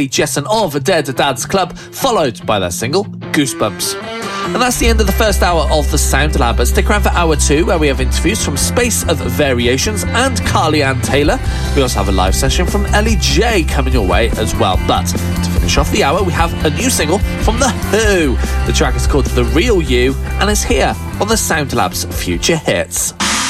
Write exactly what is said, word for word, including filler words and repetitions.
Jessen of Dead Dad's Club, followed by their single Goosebumps. And that's the end of the first hour of the Sound Lab. But stick around for hour two, where we have interviews from Space of Variations and Carly Ann Taylor. We also have a live session from Ellie J coming your way as well. But to finish off the hour, we have a new single from The Who. The track is called The Real You and is here on the Sound Lab's Future Hits.